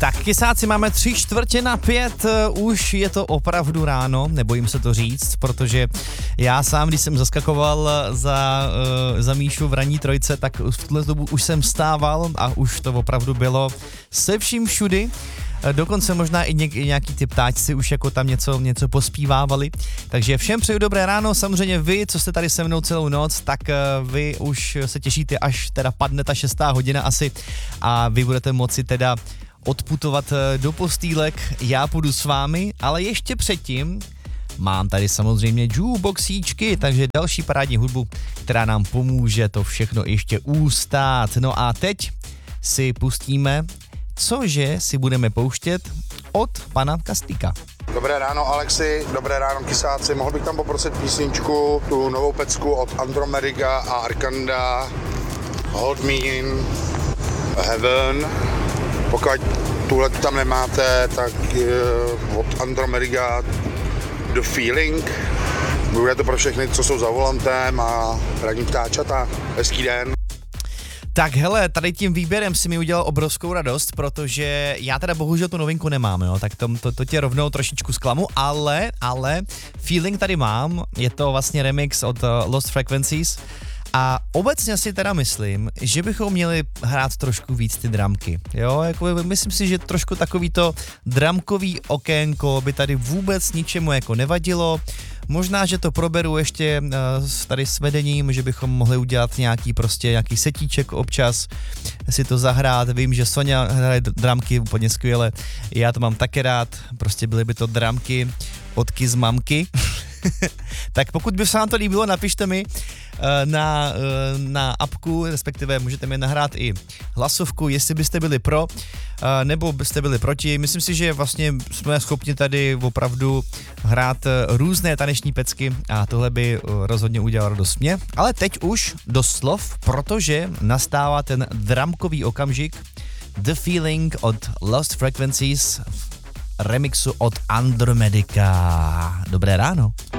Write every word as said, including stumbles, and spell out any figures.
Tak kysáci, máme tři čtvrtě na pět, už je to opravdu ráno, nebojím se to říct, protože já sám, když jsem zaskakoval za, uh, za Míšu v ranní trojce, tak v tuhle dobu už jsem vstával a už to opravdu bylo se vším všudy. Dokonce možná i něk, nějaký ty ptáčci už jako tam něco, něco pospívávali. Takže všem přeju dobré ráno, samozřejmě vy, co jste tady se mnou celou noc, tak uh, vy už se těšíte, až teda padne ta šestá hodina asi a vy budete moci teda odputovat do postýlek, já půjdu s vámi, ale ještě předtím mám tady samozřejmě jukeboxíčky, takže další parádní hudbu, která nám pomůže to všechno ještě ustát. No a teď si pustíme, cože si budeme pouštět od pana Kastika. Dobré ráno Alexi, dobré ráno kysáci, mohl bych tam poprosit písničku, tu novou pecku od Andromedica a Arkanda, Hold Me In Heaven. Pokud tuhle tam nemáte, tak uh, od Andromedica The Feeling. Bude to pro všechny, co jsou za volantem a radní ptáčata. Hezký den. Tak hele, tady tím výběrem si mi udělal obrovskou radost, protože já teda bohužel tu novinku nemám, jo, tak to, to, to tě rovnou trošičku zklamu, ale, ale Feeling tady mám, je to vlastně remix od uh, Lost Frequencies. A obecně si teda myslím, že bychom měli hrát trošku víc ty dramky, jo, jako myslím si, že trošku takový to dramkový okénko by tady vůbec ničemu jako nevadilo. Možná, že to proberu ještě uh, tady s vedením, že bychom mohli udělat nějaký prostě nějaký setíček občas, si to zahrát. Vím, že Sonja hraje dramky úplně skvěle, já to mám také rád, prostě byly by to dramky od Kiss Mamky. Tak pokud by se vám to líbilo, napište mi na, na apku, respektive můžete mi nahrát i hlasovku, jestli byste byli pro, nebo byste byli proti. Myslím si, že vlastně jsme schopni tady opravdu hrát různé taneční pecky a tohle by rozhodně udělalo radost mě. Ale teď už do slov, protože nastává ten dramkový okamžik, The Feeling od Lost Frequencies, remixu od Andromedica. Dobré ráno.